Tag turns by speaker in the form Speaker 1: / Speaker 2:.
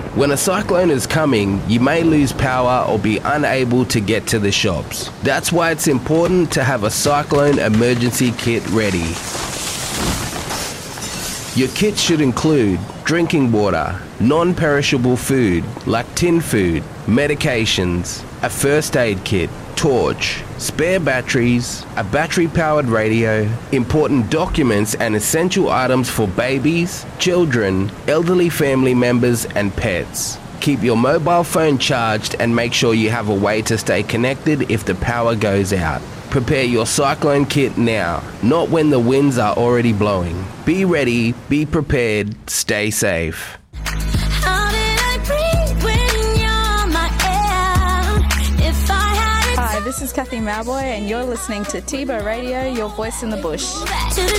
Speaker 1: When a cyclone is coming, you may lose power or be unable to get to the shops. That's why it's important to have a cyclone emergency kit ready. Your kit should include drinking water, non-perishable food like tin food, medications, a first aid kit, torch, spare batteries, a battery-powered radio, important documents and essential items for babies, children, elderly family members and pets. Keep your mobile phone charged and make sure you have a way to stay connected if the power goes out. Prepare your cyclone kit now, not when the winds are already blowing. Be ready, be prepared, stay safe.
Speaker 2: Hi, this is Kathy Malboy and you're listening to Tibo Radio, your voice in the bush.